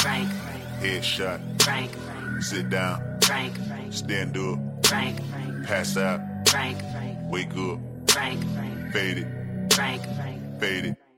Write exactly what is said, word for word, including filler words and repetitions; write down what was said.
Frank. Headshot. Frank. Sit down. Frank. Stand up. Frank. Pass out. Frank. Wake up. Frank. Fade it. Frank. Fade it.